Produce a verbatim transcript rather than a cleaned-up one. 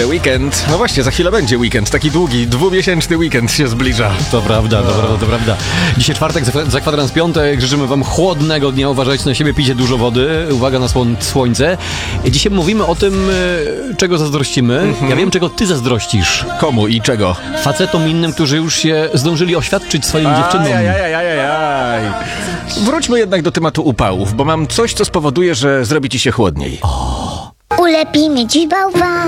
The Weekend. No właśnie, za chwilę będzie weekend, taki długi, dwumiesięczny weekend się zbliża. To prawda, to prawda, to prawda. Dzisiaj czwartek, za, za kwadrans piątek. Życzymy wam chłodnego dnia, uważajcie na siebie, pijcie dużo wody, uwaga na słon- słońce. Dzisiaj mówimy o tym, e, czego zazdrościmy. Mhm. Ja wiem, czego ty zazdrościsz. Komu i czego? Facetom innym, którzy już się zdążyli oświadczyć swoim Aj, dziewczynom. aj, aj, aj, aj, aj. Wróćmy jednak do tematu upałów, bo mam coś, co spowoduje, że zrobi ci się chłodniej. Ulepi mi dziś bałwan.